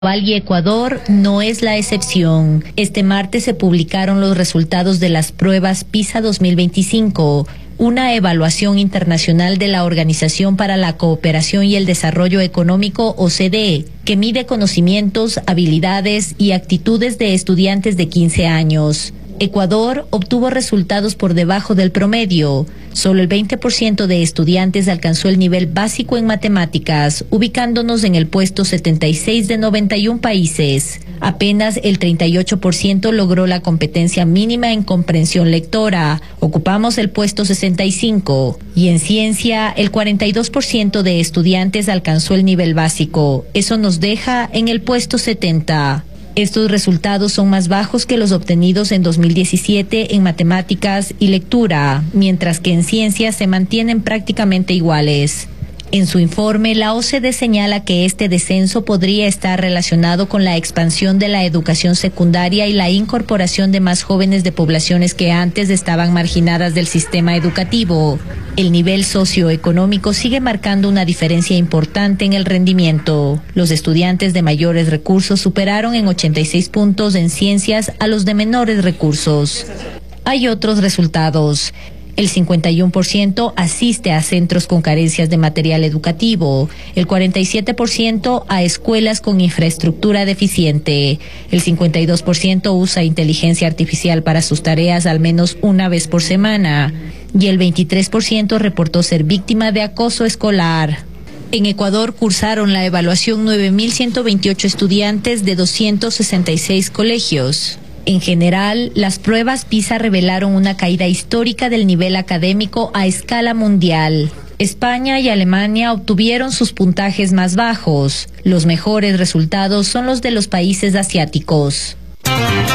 Y Ecuador no es la excepción. Este martes se publicaron los resultados de las pruebas PISA 2025, una evaluación internacional de la Organización para la Cooperación y el Desarrollo Económico, OCDE, que mide conocimientos, habilidades y actitudes de estudiantes de 15 años. Ecuador obtuvo resultados por debajo del promedio. Solo el 20% de estudiantes alcanzó el nivel básico en matemáticas, ubicándonos en el puesto 76 de 91 países. Apenas el 38% logró la competencia mínima en comprensión lectora. Ocupamos el puesto 65. Y en ciencia, el 42% de estudiantes alcanzó el nivel básico. Eso nos deja en el puesto 70. Estos resultados son más bajos que los obtenidos en 2017 en matemáticas y lectura, mientras que en ciencias se mantienen prácticamente iguales. En su informe, la OCDE señala que este descenso podría estar relacionado con la expansión de la educación secundaria y la incorporación de más jóvenes de poblaciones que antes estaban marginadas del sistema educativo. El nivel socioeconómico sigue marcando una diferencia importante en el rendimiento. Los estudiantes de mayores recursos superaron en 86 puntos en ciencias a los de menores recursos. Hay otros resultados. El 51% asiste a centros con carencias de material educativo, el 47% a escuelas con infraestructura deficiente, el 52% usa inteligencia artificial para sus tareas al menos una vez por semana y el 23% reportó ser víctima de acoso escolar. En Ecuador cursaron la evaluación 9.128 estudiantes de 266 colegios. En general, las pruebas PISA revelaron una caída histórica del nivel académico a escala mundial. España y Alemania obtuvieron sus puntajes más bajos. Los mejores resultados son los de los países asiáticos.